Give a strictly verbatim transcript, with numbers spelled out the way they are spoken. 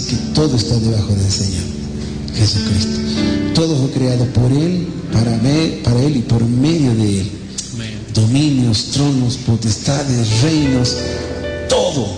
que todo está debajo del Señor Jesucristo. Todo fue creado por Él, para, ver, para Él y por medio de Él. Dominios, tronos, potestades, reinos,